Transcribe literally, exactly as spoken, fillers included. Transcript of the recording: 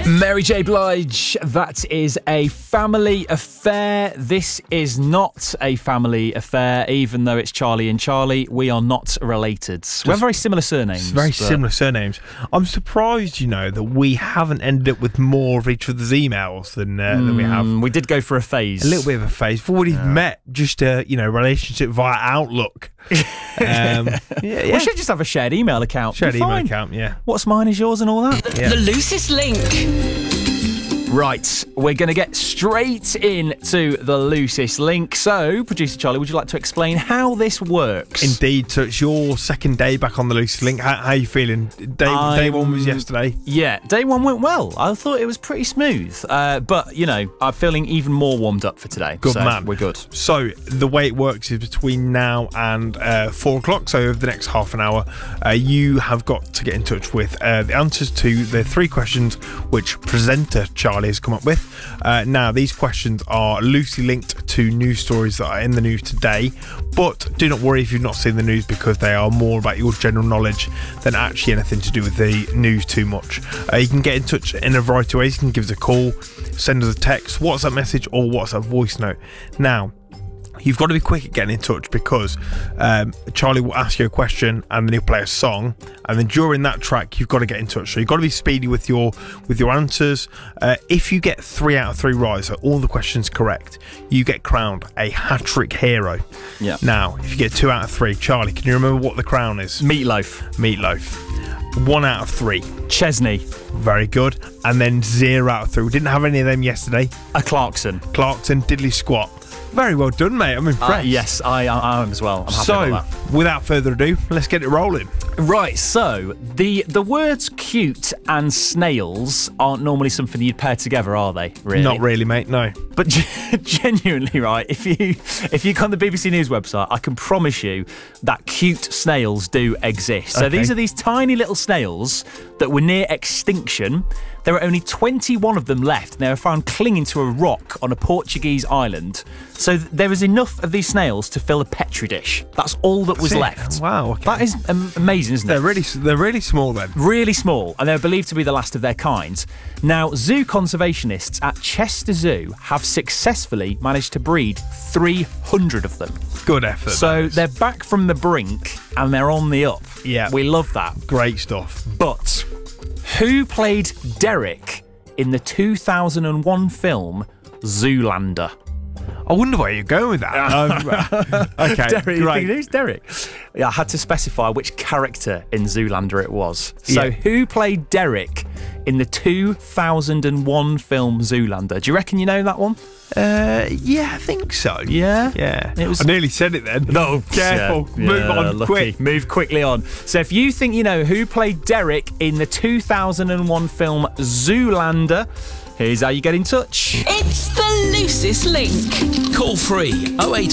Mary J. Blige, that is a family affair. This is not a family affair, even though it's Charlie and Charlie. We are not related. We have very similar surnames. Very but... similar surnames. I'm surprised, you know, that we haven't ended up with more of each other's emails than uh, mm, than we have. We did go for a phase. A little bit of a phase. Before we'd yeah. met, just a, you know, relationship via Outlook. um, yeah, yeah. We should just have a shared email account. Shared email account, yeah. What's mine is yours and all that. The, yeah. the loosest link. Right, we're going to get straight into the loosest link. So, producer Charlie, would you like to explain how this works? Indeed. So it's your second day back on the loosest link. How, how are you feeling? Day, day one was yesterday. Yeah, day one went well. I thought it was pretty smooth. Uh, but, you know, I'm feeling even more warmed up for today. Good so man. We're good. So the way it works is between now and uh, four o'clock. So over the next half an hour, uh, you have got to get in touch with uh, the answers to the three questions which presenter Charlie has come up with. Uh, now, these questions are loosely linked to news stories that are in the news today, but do not worry if you've not seen the news, because they are more about your general knowledge than actually anything to do with the news too much. Uh, you can get in touch in a variety of ways. You can give us a call, send us a text, WhatsApp message, or WhatsApp voice note. Now, you've got to be quick at getting in touch, because um, Charlie will ask you a question and then he'll play a song, and then during that track you've got to get in touch. So you've got to be speedy with your with your answers. Uh, if you get three out of three right, so all the questions correct, you get crowned a hat-trick hero. Yeah. Now, if you get two out of three, Charlie, can you remember what the crown is? Meatloaf. Meatloaf. One out of three. Chesney. Very good. And then zero out of three. We didn't have any of them yesterday. A Clarkson. Clarkson, diddly squat. Very well done, mate. I'm impressed. Uh, yes, I, I am as well. I'm happy so, about that. Without further ado, let's get it rolling. Right, so the the words cute and snails aren't normally something you'd pair together, are they? Really? Not really, mate, no. But genuinely, right, if you if you go on the B B C News website, I can promise you that cute snails do exist. So okay. These are these tiny little snails that were near extinction. There are only twenty-one of them left, and they were found clinging to a rock on a Portuguese island. So th- there was enough of these snails to fill a Petri dish. That's all that was That's left. Wow, okay. That is um, amazing, isn't it? They're really, they're really small then. Really small, and they're believed to be the last of their kind. Now, zoo conservationists at Chester Zoo have successfully managed to breed three hundred of them. Good effort. So they're back from the brink, and they're on the up. Yeah. We love that. Great stuff. But who played Derek in the two thousand one film Zoolander? I wonder where you're going with that. um, okay, Derek, great. Who's Derek? Yeah, I had to specify which character in Zoolander it was. So Yeah. who played Derek in the two thousand one film Zoolander? Do you reckon you know that one? Uh, yeah, I think so. Yeah? Yeah. It was- I nearly said it then. No, Careful. Yeah, Move yeah, on lucky. quick. Move quickly on. So if you think you know who played Derek in the two thousand one film Zoolander, here's how you get in touch. It's the loosest link. Call free oh eight